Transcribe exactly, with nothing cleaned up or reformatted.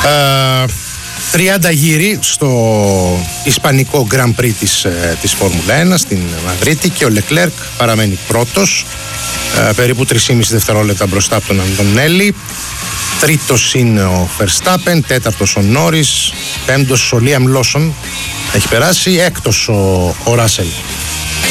Ε, τριάντα γύρι στο ισπανικό Grand Prix της, της Φόρμουλα ένα στην Μαδρίτη και ο Λεκλέρκ παραμένει πρώτος, ε, περίπου τρία κόμμα πέντε δευτερόλεπτα μπροστά από τον Αντωνέλη. Τρίτος είναι ο Verstappen, τέταρτος ο Νόρις, πέμπτος ο Λίαμ Λόσον έχει περάσει, έκτος ο, ο Ράσελ.